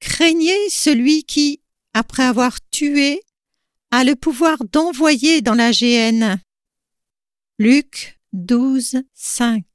Craignez celui qui, après avoir tué, a le pouvoir d'envoyer dans la géhenne. Luc 12, 5.